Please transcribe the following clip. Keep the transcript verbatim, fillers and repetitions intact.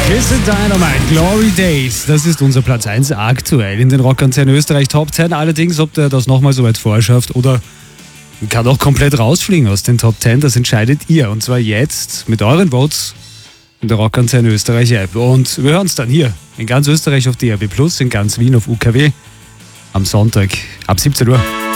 Kiss and Dynamite, Glory Days, das ist unser Platz eins aktuell in den Rockkonzernen Österreich Top zehn. Allerdings, ob der das nochmal so weit vorschafft oder kann auch komplett rausfliegen aus den Top zehn, das entscheidet ihr. Und zwar jetzt mit euren Votes in der Rockkonzern Österreich App. Und wir hören es dann hier in ganz Österreich auf D A B plus, in ganz Wien auf U K W am Sonntag ab siebzehn Uhr.